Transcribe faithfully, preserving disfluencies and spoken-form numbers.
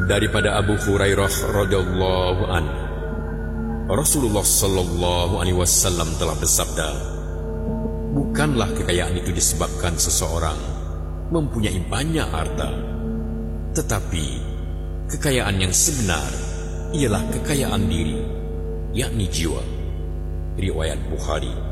Daripada Abu Hurairah radhiyallahu anhu, Rasulullah sallallahu alaihi wasallam telah bersabda, bukanlah kekayaan itu disebabkan seseorang mempunyai banyak harta, tetapi kekayaan yang sebenar ialah kekayaan diri, yakni jiwa. Riwayat Bukhari.